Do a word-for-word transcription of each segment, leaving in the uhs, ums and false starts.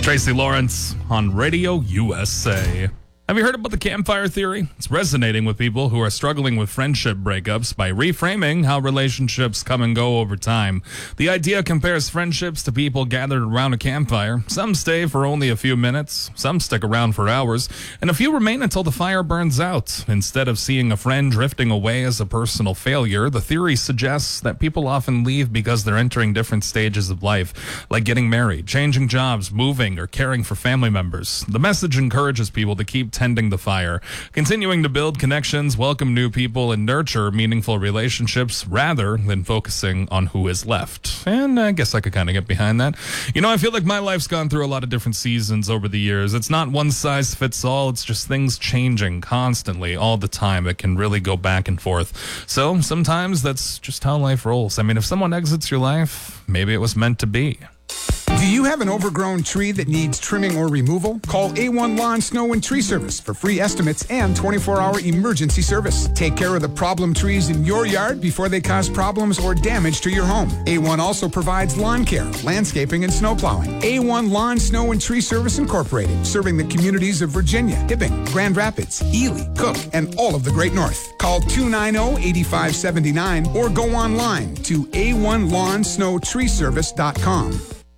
Tracy Lawrence on Radio U S A. Have you heard about the campfire theory? It's resonating with people who are struggling with friendship breakups by reframing how relationships come and go over time. The idea compares friendships to people gathered around a campfire. Some stay for only a few minutes, some stick around for hours, and a few remain until the fire burns out. Instead of seeing a friend drifting away as a personal failure, the theory suggests that people often leave because they're entering different stages of life, like getting married, changing jobs, moving, or caring for family members. The message encourages people to keep tending the fire, continuing to build connections, welcome new people, and nurture meaningful relationships rather than focusing on who is left. And I guess I could kind of get behind that. You know, I feel like my life's gone through a lot of different seasons over the years. It's not one size fits all. It's just things changing constantly all the time. It can really go back and forth. So sometimes that's just how life rolls. I mean, if someone exits your life, maybe it was meant to be. Do you have an overgrown tree that needs trimming or removal? Call A one Lawn, Snow, and Tree Service for free estimates and twenty-four hour emergency service. Take care of the problem trees in your yard before they cause problems or damage to your home. A one also provides lawn care, landscaping, and snow plowing. A one Lawn, Snow, and Tree Service Incorporated, serving the communities of Virginia, Hibbing, Grand Rapids, Ely, Cook, and all of the Great North. Call two nine zero, eight five seven nine or go online to A one lawn snow tree service dot com.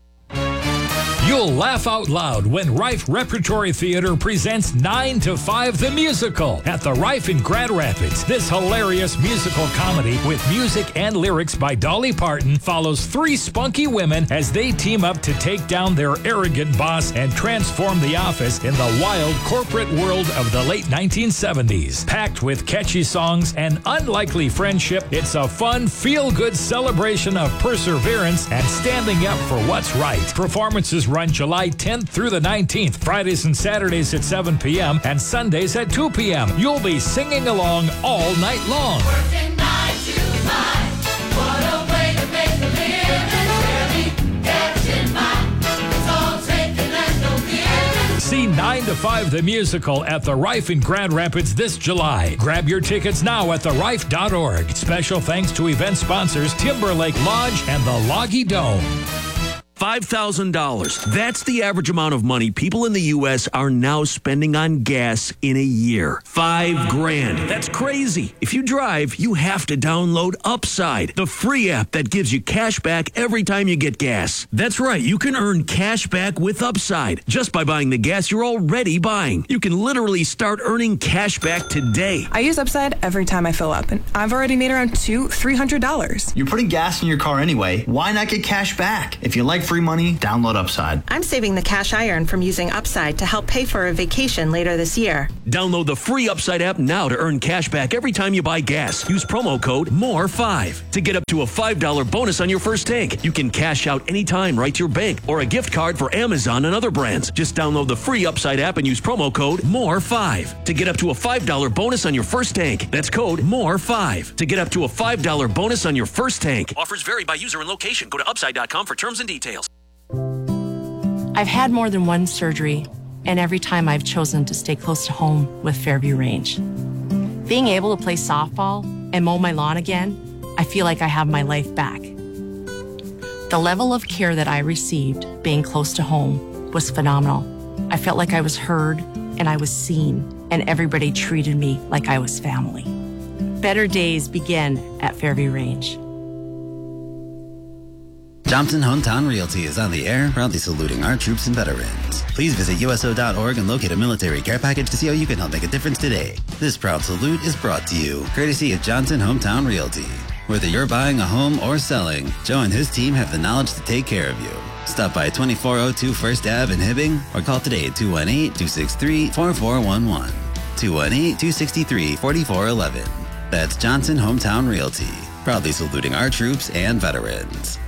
You'll laugh out loud when Rife Repertory Theater presents nine to five the Musical at the Rife in Grand Rapids. This hilarious musical comedy with music and lyrics by Dolly Parton follows three spunky women as they team up to take down their arrogant boss and transform the office in the wild corporate world of the late nineteen seventies. Packed with catchy songs and unlikely friendship, it's a fun, feel-good celebration of perseverance and standing up for what's right. Performances run July tenth through the nineteenth, Fridays and Saturdays at seven p.m. and Sundays at two p.m. You'll be singing along all night long. Working nine to five, what a way to make a living. Catching mine, it's all taken and no giving. See nine to five the Musical at the Rife in Grand Rapids this July. Grab your tickets now at the rife dot org. Special thanks to event sponsors Timberlake Lodge and the Loggy Dome. five thousand dollars. That's the average amount of money people in the U S are now spending on gas in a year. Five grand. That's crazy. If you drive, you have to download Upside, the free app that gives you cash back every time you get gas. That's right. You can earn cash back with Upside just by buying the gas you're already buying. You can literally start earning cash back today. I use Upside every time I fill up, and I've already made around two, three hundred dollars. You're putting gas in your car anyway. Why not get cash back? If you like free money, download Upside. I'm saving the cash I earn from using Upside to help pay for a vacation later this year. Download the free Upside app now to earn cash back every time you buy gas. Use promo code M O R E five to get up to a five dollar bonus on your first tank. You can cash out anytime right to your bank or a gift card for Amazon and other brands. Just download the free Upside app and use promo code M O R E five to get up to a five dollar bonus on your first tank. That's code M O R E five to get up to a five dollar bonus on your first tank. Offers vary by user and location. Go to upside dot com for terms and details. I've had more than one surgery, and every time I've chosen to stay close to home with Fairview Range. Being able to play softball and mow my lawn again, I feel like I have my life back. The level of care that I received being close to home was phenomenal. I felt like I was heard and I was seen, and everybody treated me like I was family. Better days begin at Fairview Range. Johnson Hometown Realty is on the air, proudly saluting our troops and veterans. Please visit U S O dot org and locate a military care package to see how you can help make a difference today. This proud salute is brought to you, courtesy of Johnson Hometown Realty. Whether you're buying a home or selling, Joe and his team have the knowledge to take care of you. Stop by twenty-four oh two First Avenue in Hibbing or call today at two one eight, two six three, four four one one. two one eight, two six three, four four one one. That's Johnson Hometown Realty, proudly saluting our troops and veterans.